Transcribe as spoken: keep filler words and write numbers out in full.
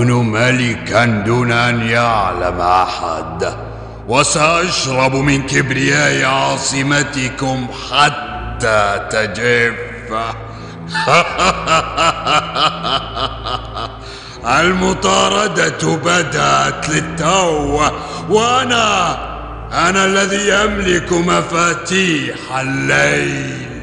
سأكون ملكا دون أن يعلم أحد، وسأشرب من كبرياء عاصمتكم حتى تجف. المطاردة بدأت للتو، وأنا أنا الذي يملك مفاتيح الليل.